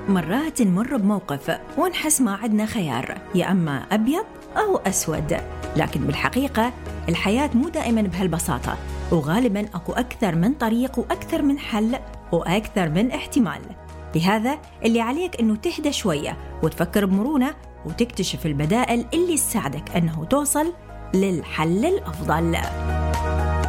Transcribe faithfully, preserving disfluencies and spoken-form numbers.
مرات نمر بموقف ونحس ما عندنا خيار، يا أما أبيض أو أسود، لكن بالحقيقة الحياة مو دائما بهالبساطة، وغالبا أكو أكثر من طريق وأكثر من حل وأكثر من احتمال. لهذا اللي عليك أنه تهدى شوية وتفكر بمرونة وتكتشف البدائل اللي تساعدك أنه توصل للحل الأفضل.